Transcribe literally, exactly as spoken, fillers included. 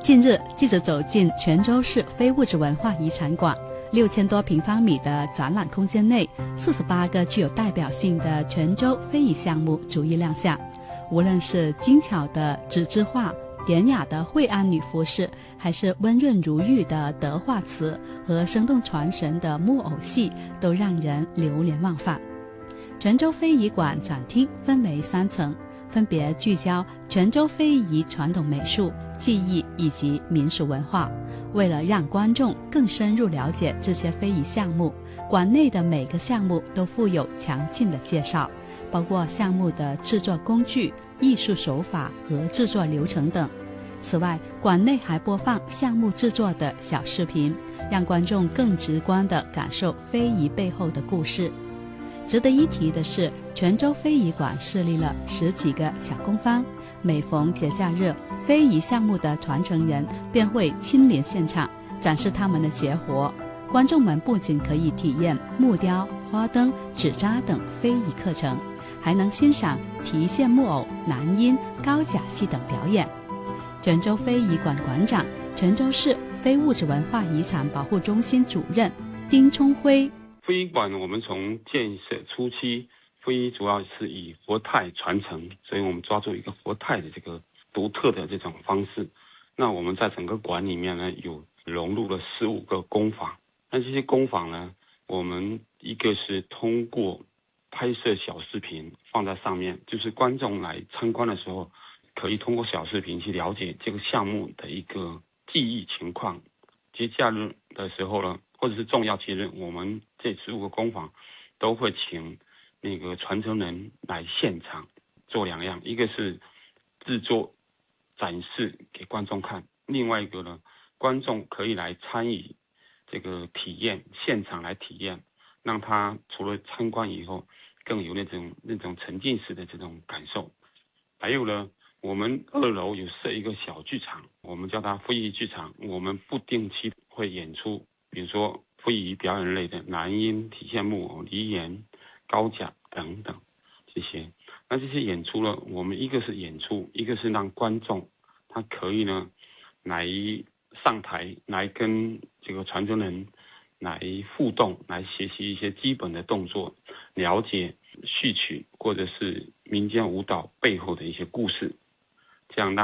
近日，记者走进泉州市非物质文化遗产馆，六千多平方米的展览空间内，四十八个具有代表性的泉州非遗项目逐一亮相。无论是精巧的纸质画、典雅的惠安女服饰，还是温润如玉的德化瓷和生动传神的木偶戏，都让人流连忘返。泉州非遗馆展厅分为三层，分别聚焦泉州非遗传统美术、技艺以及民俗文化。为了让观众更深入了解这些非遗项目，馆内的每个项目都附有详尽的介绍，包括项目的制作工具、艺术手法和制作流程等。此外，馆内还播放项目制作的小视频，让观众更直观地感受非遗背后的故事。值得一提的是，泉州非遗馆设立了十几个小工坊，每逢节假日，非遗项目的传承人便会亲临现场展示他们的绝活。观众们不仅可以体验木雕、花灯、纸扎等非遗课程，还能欣赏提线木偶、南音、高甲戏等表演。泉州非遗馆馆长、泉州市非物质文化遗产保护中心主任丁冲辉： 非遗馆我们从建设初期，非遗主要是以佛态传承，所以我们抓住一个佛态的这个独特的这种方式。那我们在整个馆里面呢，有融入了十五个工坊。那这些工坊呢，我们一个是通过拍摄小视频放在上面，就是观众来参观的时候，可以通过小视频去了解这个项目的一个技艺情况。节假日的时候呢，或者是重要节日，我们这十五个工坊都会请那个传承人来现场做两样，一个是制作展示给观众看，另外一个呢，观众可以来参与这个体验，现场来体验，让他除了参观以后，更有那种那种沉浸式的这种感受。还有呢，我们二楼有设一个小剧场，我们叫它非遗剧场，我们不定期会演出，比如说非遗表演类的南音、体线木偶、梨园、高甲等等这些。那这些演出呢，我们一个是演出，一个是让观众他可以呢来上台来跟这个传承人来互动，来学习一些基本的动作，了解戏曲或者是民间舞蹈背后的一些故事，这样让